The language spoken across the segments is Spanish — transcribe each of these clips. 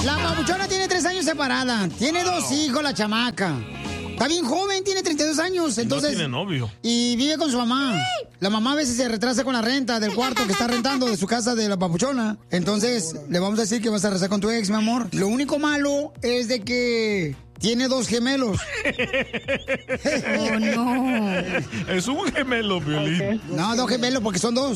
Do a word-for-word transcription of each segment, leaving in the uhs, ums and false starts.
La papuchona tiene tres años separada. Tiene dos hijos, la chamaca. Está bien joven, tiene treinta y dos años, entonces... No tiene novio. Y vive con su mamá. La mamá a veces se retrasa con la renta del cuarto que está rentando de su casa de la papuchona. Entonces, le vamos a decir que vas a rezar con tu ex, mi amor. Lo único malo es de que tiene dos gemelos. Oh, no. Es un gemelo, Piolín. Okay. No, dos gemelos porque son dos.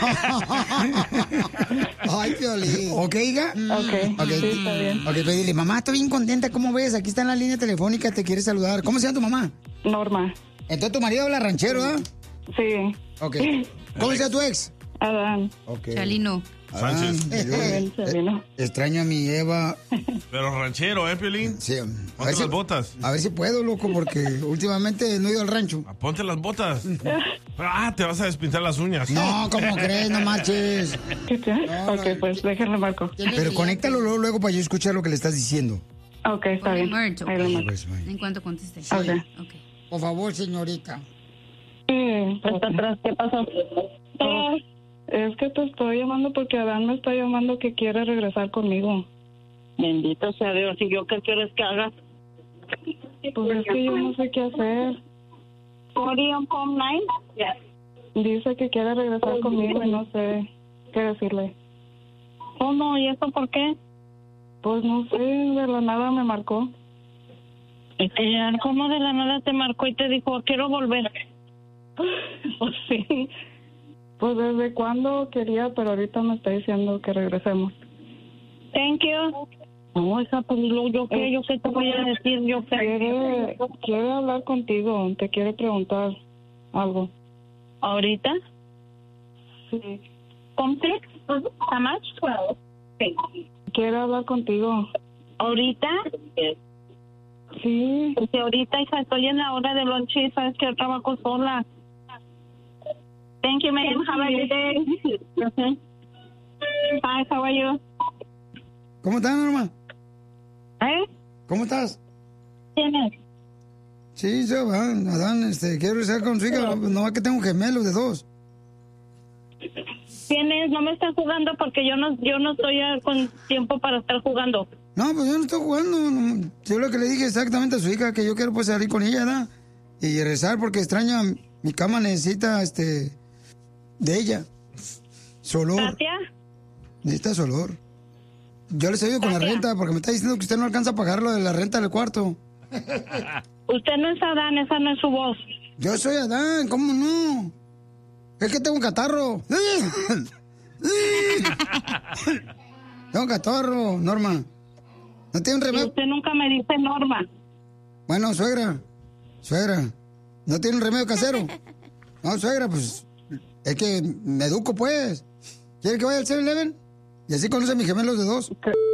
Ay, Piolín. ¿Ok, hija? Ok, Ok, sí, está bien. Ok, pues dile, mamá, estoy bien contenta, ¿cómo ves? Aquí está en la línea telefónica, te quiere saludar. ¿Cómo se llama tu mamá? Norma. Entonces tu marido habla ranchero, ¿ah? Sí. Ok. ¿Cómo se llama tu ex? Adán. Ok. Chalino. Sánchez. Ah, yo, Bien, Chalino. eh, extraño a mi Eva. Pero ranchero, ¿eh, Piolín? Sí. A Ponte ver, si, las botas. a ver si puedo, loco, porque últimamente no he ido al rancho. Ah, Ponte las botas. Ah, te vas a despintar las uñas. No, ¿cómo crees? No marches. ¿Qué te? No, ok, no. pues déjenle marco. Pero conéctalo luego, luego para yo escuchar lo que le estás diciendo. Ok, está bien. Merch, ok. Ahí le marco. Pues, bye. En cuanto conteste. Ok. Ok. Por favor, señorita. Sí, pues, atrás, ¿qué pasó? Oh, es que te estoy llamando porque Adán me está llamando que quiere regresar conmigo. Bendito sea Dios. ¿Y yo qué quieres que haga? Pues es que yo no sé qué hacer. ¿Orion Home Nine? Dice que quiere regresar conmigo y no sé qué decirle. ¿Cómo? ¿Y eso por qué? Pues no sé, de la nada me marcó. Eh, ¿Cómo de la nada te marcó y te dijo, quiero volver? Pues sí. Pues desde cuándo quería, pero ahorita me está diciendo que regresemos. Thank you. No, esa pues yo qué, yo qué te voy a decir, yo qué. Quiere, quiere hablar contigo, te quiere preguntar algo. ¿Ahorita? Sí. ¿Complex? ¿How much? twelve. Quiere hablar contigo. ¿Ahorita? Sí. Porque ahorita, hija, estoy en la hora de lonche y sabes que yo trabajo sola. Thank you, ma'am. Have a good day. Okay. Bye, how are you? ¿Cómo estás, Norma? ¿Eh? ¿Cómo estás? ¿Quién es? Sí, yo, Adán, Adán, este, quiero regresar con su hija. No, es que tengo gemelos de dos. ¿Quién es? No me estás jugando porque yo no, yo no estoy ah, con tiempo para estar jugando. No, pues yo no estoy jugando. No, yo lo que le dije exactamente a su hija, que yo quiero pues salir con ella, ¿verdad? Y rezar porque extraña, mi cama necesita, este, de ella. Su olor. ¿Katia? Necesita su olor. Yo les ayudo con la renta porque me está diciendo que usted no alcanza a pagar lo de la renta del cuarto. Usted no es Adán, esa no es su voz. Yo soy Adán, ¿cómo no? Es que tengo un catarro. Tengo un catarro, Norma. ¿No tiene un remedio? Usted nunca me dice Norma. Bueno, suegra, suegra, ¿no tiene un remedio casero? No, suegra, pues, es que me educo, pues. ¿Quiere que vaya al seven eleven? Y así conoce a mis gemelos de dos.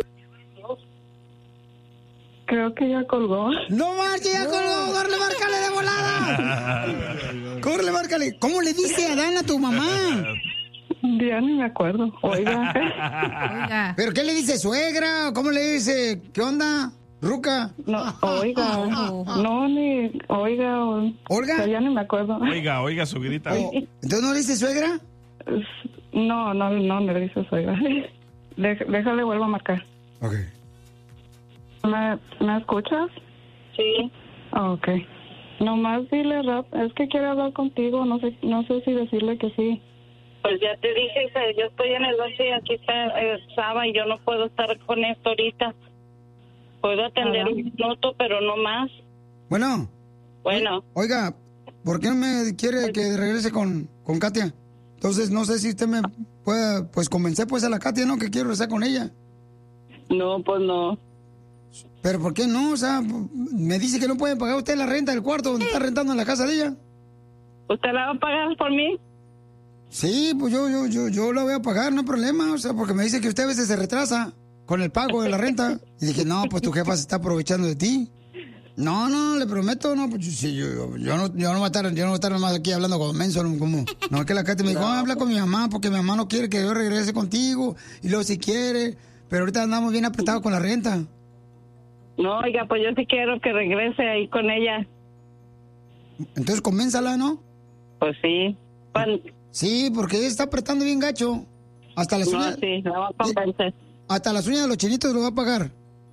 Creo que ya colgó. ¡No marche, ya colgó! ¡Córrele, márcale de volada! ¡Córrele, márcale! ¿Cómo le dice Adán a tu mamá? Ya ni me acuerdo. Oiga. Oiga. ¿Pero qué le dice, suegra? ¿Cómo le dice? ¿Qué onda? ¿Ruca? No, oiga. No, ni oiga. O, ¿Olga? o sea, ya ni me acuerdo. Oiga, oiga, su grita. Oh, ¿entonces no le dice suegra? No, no, no me dices oiga. Dej- déjale, vuelvo a marcar. Ok. ¿Me, ¿me escuchas? Sí. Ok. Nomás dile rap, es que quiere hablar contigo, no sé, no sé si decirle que sí. Pues ya te dije, hija, yo estoy en el lonche y aquí está eh, Saba y yo no puedo estar con esto ahorita. Puedo atender Ajá. un minuto, pero no más. Bueno, Bueno, oiga, ¿por qué no me quiere que regrese con, con Katia? Entonces, no sé si usted me puede, pues, convencer, pues, a la Katia, ¿no? Que quiero regresar con ella. no, pues no. ¿Pero por qué no? O sea, me dice que no puede pagar usted la renta del cuarto donde está rentando en la casa de ella. ¿Usted la va a pagar por mí? Sí, pues yo, yo, yo, yo la voy a pagar, no hay problema. O sea, porque me dice que usted a veces se retrasa con el pago de la renta. Y dije, no, pues tu jefa se está aprovechando de ti. No, no, le prometo, no, pues sí, yo, yo, yo no, yo no voy a estar, yo no voy a estar nomás aquí hablando con menso, como, no, es que la Katy me dijo, ah, habla con mi mamá, porque mi mamá no quiere que yo regrese contigo, y luego si quiere, pero ahorita andamos bien apretados con la renta. No, oiga, pues yo sí quiero que regrese ahí con ella. Entonces convénzala, ¿no? Pues sí. Pues, Sí, porque ella está apretando bien gacho. Hasta las no, uñas. sí, la voy a convencer. hasta las uñas de los chinitos lo voy a pagar.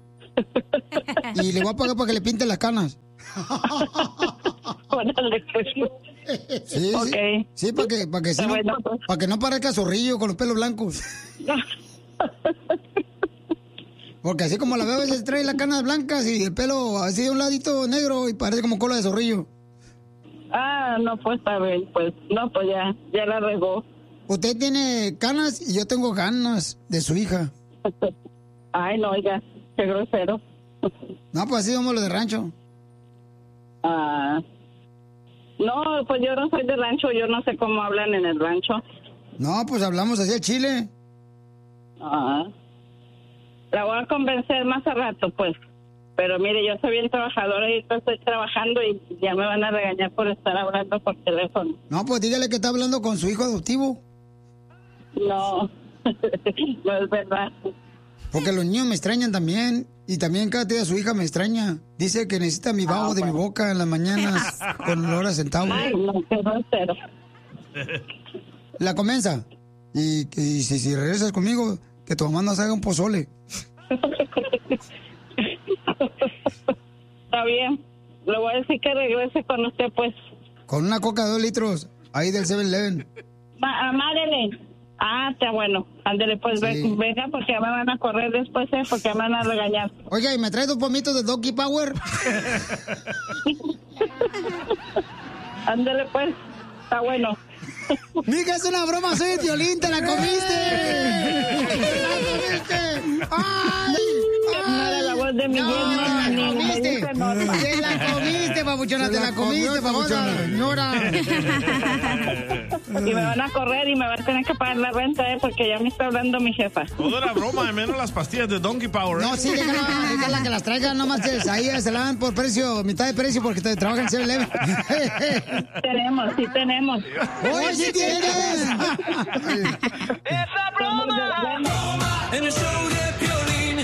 Y le voy a pagar para que le pinten las canas. Sí, okay. sí, sí, para que, para que, sí, bueno. no, para que no parezca zorrillo con los pelos blancos. Porque así como la veo, a veces trae las canas blancas y el pelo así de un ladito negro y parece como cola de zorrillo. Ah, no, pues está bien, pues, no, pues ya, ya la regó. Usted tiene canas y yo tengo ganas de su hija. Ay, no, oiga, qué grosero. No, pues así somos los de rancho. Ah, no, pues yo no soy de rancho, yo no sé cómo hablan en el rancho. No, pues hablamos así al chile. Ah, la voy a convencer más a rato, pues. Pero mire, yo soy bien trabajadora y estoy trabajando y ya me van a regañar por estar hablando por teléfono. No, pues dígale que está hablando con su hijo adoptivo. No, no es verdad. Porque los niños me extrañan también. Y también cada día su hija me extraña. Dice que necesita mi vaho ah, de bueno. mi boca en las mañanas con olor a centavo. Ay, no, qué grosero. La comienza. Y, y si, si regresas conmigo, que tu mamá nos haga un pozole. Está bien. Le voy a decir que regrese con usted, pues. Con una coca de dos litros, ahí del seven eleven. Ma Amárele. Ah, está bueno. Ándele, pues, sí. Venga, porque me van a correr después, ¿eh? Porque me van a regañar. Oiga, ¿y me trae dos pomitos de Donkey Power? Ándele, pues. Está bueno. Mija, es una broma, soy el Piolín, te la comiste. ¡Te la comiste! ¡Ay! No era la voz de mi no, yerno, te la ni comiste. Te la comiste, papuchona, te la comiste, papuchona. Señora. Y me van a correr y me van a tener que pagar la renta, ¿eh? Porque ya me está hablando mi jefa. Todo era broma, de menos las pastillas de Donkey Power. ¿eh? No, sí, déjala, déjala que las traigan, nomás que ahí se la dan por precio, mitad de precio, porque te trabajan en seven eleven. Tenemos, sí tenemos. ¡Hoy sí tienes! ¡Esa broma! En el show de Piolín.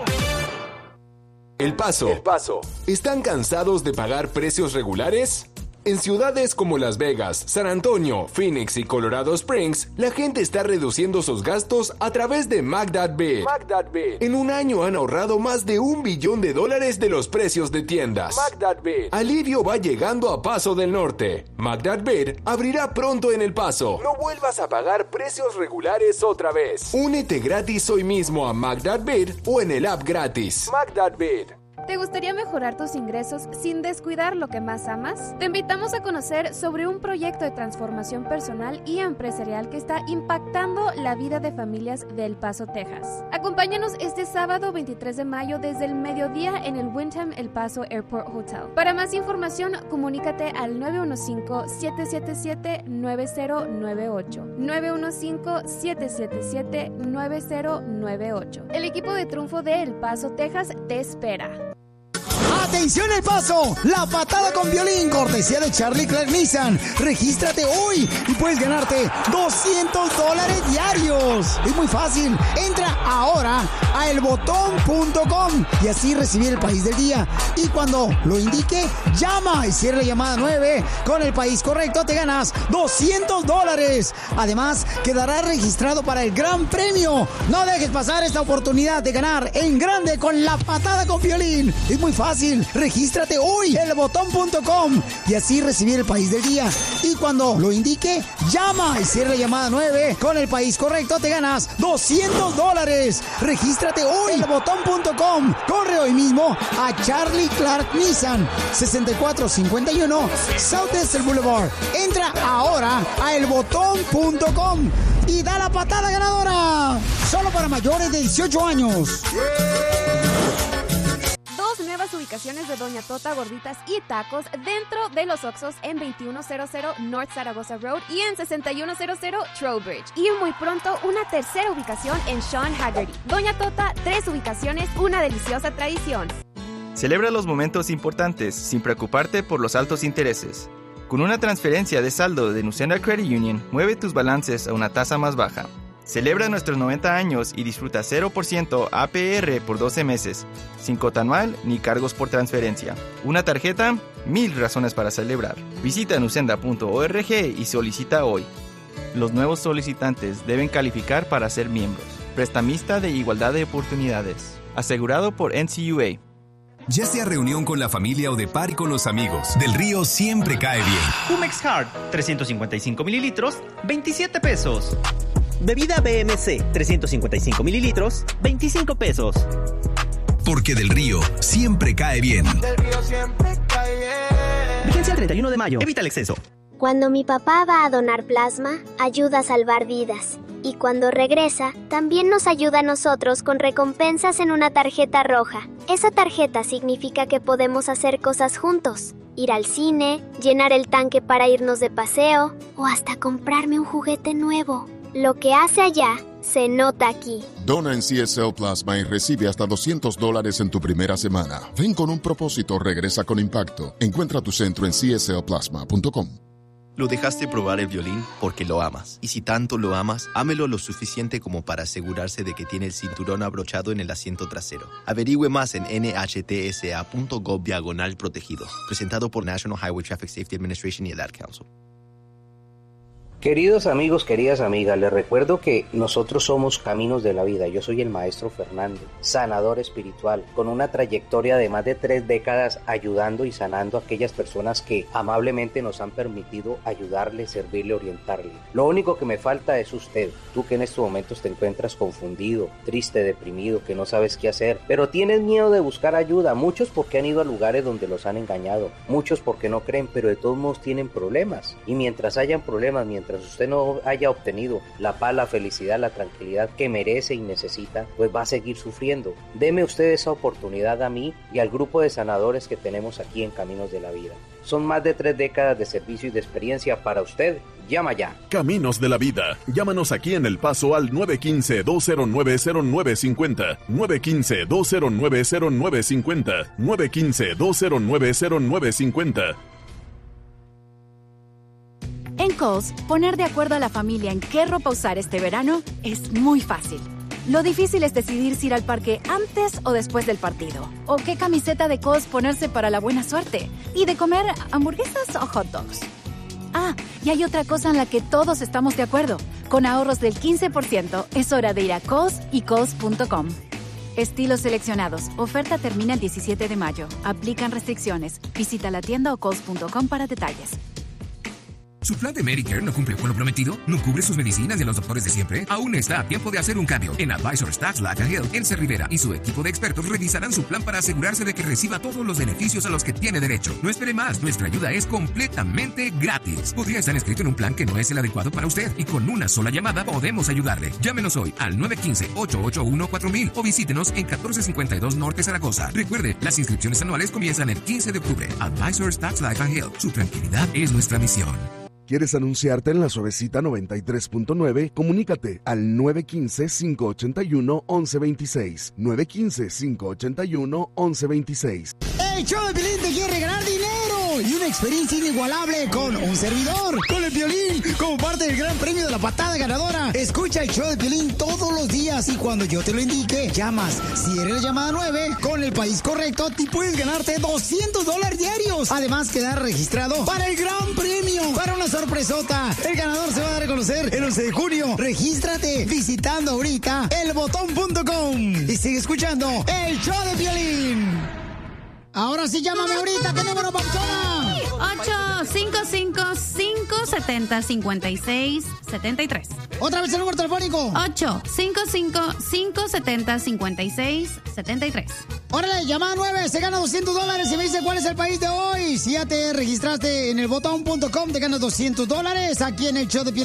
El Paso. El Paso. ¿Están cansados de pagar precios regulares? En ciudades como Las Vegas, San Antonio, Phoenix y Colorado Springs, la gente está reduciendo sus gastos a través de MacDadBid. MacDadBid. En un año han ahorrado más de un billón de dólares de los precios de tiendas. MacDadBid. Alivio va llegando a Paso del Norte. MacDadBid abrirá pronto en El Paso. No vuelvas a pagar precios regulares otra vez. Únete gratis hoy mismo a MacDadBid o en el app gratis. MacDadBid. ¿Te gustaría mejorar tus ingresos sin descuidar lo que más amas? Te invitamos a conocer sobre un proyecto de transformación personal y empresarial que está impactando la vida de familias de El Paso, Texas. Acompáñanos este sábado veintitrés de mayo desde el mediodía en el Wyndham El Paso Airport Hotel. Para más información, comunícate al nueve uno cinco, siete siete siete, nueve cero nueve ocho. nueve uno cinco, siete siete siete, nueve cero nueve ocho. El equipo de triunfo de El Paso, Texas te espera. ¡Atención El Paso! La patada con violín, cortesía de Charlie Clark Nissan. Regístrate hoy y puedes ganarte doscientos dólares diarios. Es muy fácil. Entra ahora a el botón punto com y así recibir el país del día. Y cuando lo indique, llama y cierra la llamada nueve. Con el país correcto te ganas doscientos dólares. Además, quedarás registrado para el gran premio. No dejes pasar esta oportunidad de ganar en grande con la patada con violín. Es muy fácil. Regístrate hoy en el botón punto com y así recibir el país del día. Y cuando lo indique, llama y cierra la llamada nueve. Con el país correcto te ganas doscientos dólares. Regístrate hoy en el botón punto com. Corre hoy mismo a Charlie Clark Nissan, sesenta y cuatro cincuenta y uno South Desert Boulevard. Entra ahora a el botón punto com y da la patada ganadora. Solo para mayores de dieciocho años. Dos nuevas ubicaciones de Doña Tota Gorditas y Tacos dentro de los Oxxos en veintiuno cero cero North Zaragoza Road y en sesenta y uno cero cero Trowbridge. Y muy pronto una tercera ubicación en Sean Haggerty. Doña Tota, tres ubicaciones, una deliciosa tradición. Celebra los momentos importantes sin preocuparte por los altos intereses. Con una transferencia de saldo de Nucena Credit Union, mueve tus balances a una tasa más baja. Celebra nuestros noventa años y disfruta cero por ciento A P R por doce meses, sin cuota anual ni cargos por transferencia. Una tarjeta, mil razones para celebrar. Visita nucenda punto org y solicita hoy. Los nuevos solicitantes deben calificar para ser miembros. prestamista de igualdad de oportunidades, asegurado por N C U A. Ya sea reunión con la familia o de party con los amigos, Del Río siempre cae bien. Pumex Hard, trescientos cincuenta y cinco mililitros, veintisiete pesos. Bebida B M C, trescientos cincuenta y cinco mililitros, veinticinco pesos. Porque Del Río siempre cae bien. Del Río siempre cae bien. Vigencia el treinta y uno de mayo. Evita el exceso. Cuando mi papá va a donar plasma, ayuda a salvar vidas. Y cuando regresa, también nos ayuda a nosotros con recompensas en una tarjeta roja. Esa tarjeta significa que podemos hacer cosas juntos. Ir al cine, llenar el tanque para irnos de paseo o hasta comprarme un juguete nuevo. Lo que hace allá, se nota aquí. Dona en C S L Plasma y recibe hasta doscientos dólares en tu primera semana. Ven con un propósito, regresa con impacto. Encuentra tu centro en c s l plasma punto com. Lo dejaste probar el violín porque lo amas. Y si tanto lo amas, ámelo lo suficiente como para asegurarse de que tiene el cinturón abrochado en el asiento trasero. Averigüe más en n h t s a punto gov diagonal protegidos. Presentado por National Highway Traffic Safety Administration y el Ad Council. Queridos amigos, queridas amigas, les recuerdo que nosotros somos Caminos de la Vida. Yo soy el maestro Fernando, sanador espiritual, con una trayectoria de más de tres décadas ayudando y sanando a aquellas personas que amablemente nos han permitido ayudarle, servirle, orientarle. Lo único que me falta es usted, tú que en estos momentos te encuentras confundido, triste, deprimido, que no sabes qué hacer, pero tienes miedo de buscar ayuda, muchos porque han ido a lugares donde los han engañado, muchos porque no creen, pero de todos modos tienen problemas. Y mientras hayan problemas, mientras usted no haya obtenido la paz, la felicidad, la tranquilidad que merece y necesita, pues va a seguir sufriendo. Deme usted esa oportunidad a mí y al grupo de sanadores que tenemos aquí en Caminos de la Vida. Son más de tres décadas de servicio y de experiencia para usted. Llama ya. Caminos de la Vida. Llámanos aquí en El Paso al nueve uno cinco, dos cero nueve, cero nueve cinco cero, nueve uno cinco, dos cero nueve, cero nueve cinco cero, nueve uno cinco, dos cero nueve, cero nueve cinco cero. En Kohl's, poner de acuerdo a la familia en qué ropa usar este verano es muy fácil. Lo difícil es decidir si ir al parque antes o después del partido, o qué camiseta de Kohl's ponerse para la buena suerte, y de comer hamburguesas o hot dogs. Ah, y hay otra cosa en la que todos estamos de acuerdo. Con ahorros del quince por ciento, es hora de ir a Kohl's y Kohl's punto com. Estilos seleccionados. Oferta termina el diecisiete de mayo. Aplican restricciones. Visita la tienda o Kohl's punto com para detalles. ¿Su plan de Medicare no cumple con lo prometido? ¿No cubre sus medicinas de los doctores de siempre? Aún está a tiempo de hacer un cambio. En Advisors Tax Life and Health, Elsa Rivera y su equipo de expertos revisarán su plan para asegurarse de que reciba todos los beneficios a los que tiene derecho. No espere más, nuestra ayuda es completamente gratis. Podría estar inscrito en un plan que no es el adecuado para usted y con una sola llamada podemos ayudarle. Llámenos hoy al nueve uno cinco, ocho ocho uno, cuatro mil o visítenos en catorce cincuenta y dos Norte Zaragoza. Recuerde, las inscripciones anuales comienzan el quince de octubre. Advisors Tax Life and Health. Su tranquilidad es nuestra misión. ¿Quieres anunciarte en la Suavecita noventa y tres punto nueve? Comunícate al nueve uno cinco, cinco ocho uno, once veintiséis. nueve uno cinco, cinco ocho uno, once veintiséis. El show de Piolín te quiere ganar dinero y una experiencia inigualable con un servidor, con el Piolín, como parte del gran premio de la patada ganadora. Escucha el show de Piolín todos los días y cuando yo te lo indique, llamas. Si eres la llamada nueve, con el país correcto, te puedes ganarte doscientos dólares diarios. Además, quedar registrado para el gran premio, para una sorpresota. El ganador se va a reconocer el once de junio. Regístrate visitando ahorita el botón punto com y sigue escuchando el show de Piolín. Ahora sí, llámame ahorita. ¿Qué número, papuchona? ocho cinco cinco, cinco siete cero, cinco seis siete tres. Otra vez el número telefónico. ocho cinco cinco, cinco siete cero, cinco seis siete tres. Órale, llamada nueve, se gana doscientos dólares y me dice cuál es el país de hoy. Si ya te registraste en el botón punto com, te ganas doscientos dólares aquí en el show de Piolín.